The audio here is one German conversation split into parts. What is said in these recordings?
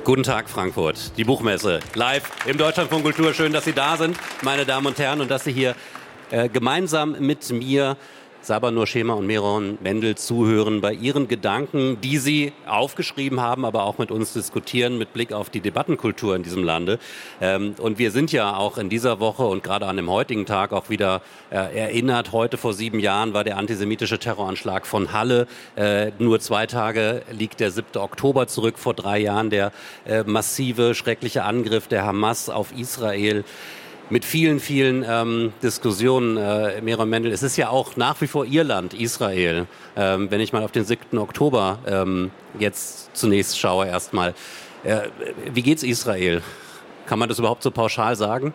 Guten Tag, Frankfurt. Die Buchmesse live im Deutschlandfunk Kultur. Schön, dass Sie da sind, meine Damen und Herren, und dass Sie hier gemeinsam mit mir, Sabah Nur Schema und Meron Mendel, zuhören bei Ihren Gedanken, die Sie aufgeschrieben haben, aber auch mit uns diskutieren, mit Blick auf die Debattenkultur in diesem Lande. Und wir sind ja auch in dieser Woche und gerade an dem heutigen Tag auch wieder erinnert. Heute vor 7 Jahren war der antisemitische Terroranschlag von Halle. Nur 2 Tage liegt der 7. Oktober zurück, vor 3 Jahren der massive, schreckliche Angriff der Hamas auf Israel. Mit vielen, vielen Diskussionen, Meron Mendel. Es ist ja auch nach wie vor Ihr Land, Israel. Wenn ich mal auf den 7. Oktober jetzt zunächst schaue erstmal. Wie geht's Israel? Kann man das überhaupt so pauschal sagen?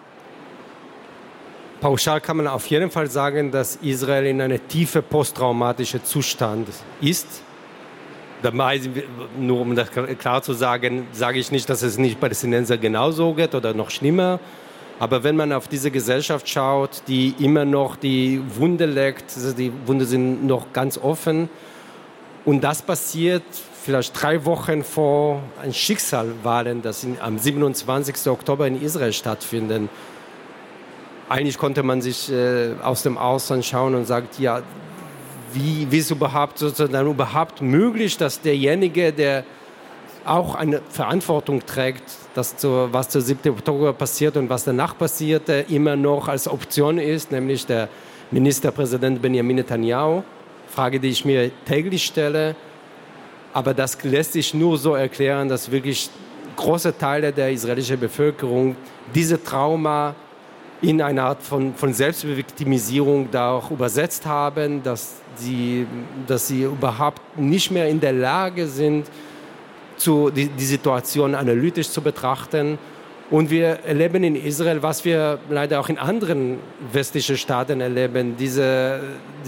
Pauschal kann man auf jeden Fall sagen, dass Israel in einem tiefen posttraumatischen Zustand ist. Dabei, nur um das klar zu sagen, sage ich nicht, dass es nicht Palästinenser genauso geht oder noch schlimmer. Aber wenn man auf diese Gesellschaft schaut, die immer noch die Wunde leckt, also die Wunde sind noch ganz offen. Und das passiert vielleicht 3 Wochen vor ein Schicksalswahlen, das am 27. Oktober in Israel stattfinden. Eigentlich konnte man sich aus dem Ausland schauen und sagt, ja, wie ist überhaupt möglich, dass derjenige, der auch eine Verantwortung trägt, was zu 7. Oktober passiert und was danach passiert, immer noch als Option ist, nämlich der Ministerpräsident Benjamin Netanyahu. Frage, die ich mir täglich stelle. Aber das lässt sich nur so erklären, dass wirklich große Teile der israelischen Bevölkerung diese Trauma in eine Art von Selbstviktimisierung da auch übersetzt haben, dass sie überhaupt nicht mehr in der Lage sind, die Situation analytisch zu betrachten. Und wir erleben in Israel, was wir leider auch in anderen westlichen Staaten erleben, diese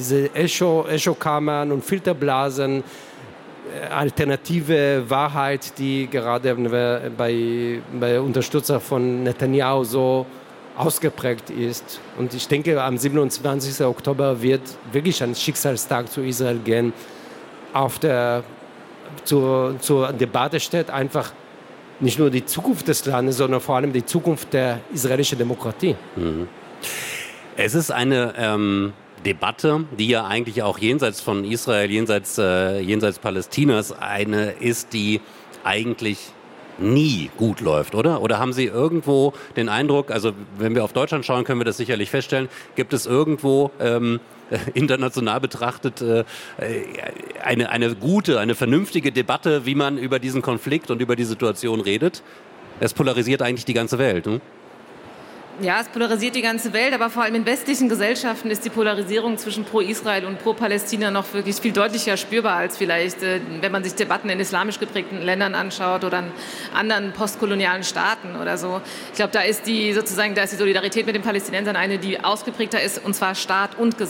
Echokammern und Filterblasen, alternative Wahrheit, die gerade bei Unterstützern von Netanyahu so ausgeprägt ist. Und ich denke, am 27. Oktober wird wirklich ein Schicksalstag zu Israel gehen. Zur Debatte steht einfach nicht nur die Zukunft des Landes, sondern vor allem die Zukunft der israelischen Demokratie. Es ist eine Debatte, die ja eigentlich auch jenseits von Israel, jenseits Palästinas eine ist, die eigentlich nie gut läuft, oder? Oder haben Sie irgendwo den Eindruck, also wenn wir auf Deutschland schauen, können wir das sicherlich feststellen, gibt es irgendwo international betrachtet eine gute, eine vernünftige Debatte, wie man über diesen Konflikt und über die Situation redet? Es polarisiert eigentlich die ganze Welt, ne? Ja, es polarisiert die ganze Welt, aber vor allem in westlichen Gesellschaften ist die Polarisierung zwischen pro-Israel und pro-Palästina noch wirklich viel deutlicher spürbar als vielleicht, wenn man sich Debatten in islamisch geprägten Ländern anschaut oder in anderen postkolonialen Staaten oder so. Ich glaube, da ist die Solidarität mit den Palästinensern eine, die ausgeprägter ist, und zwar Staat und Gesellschaft.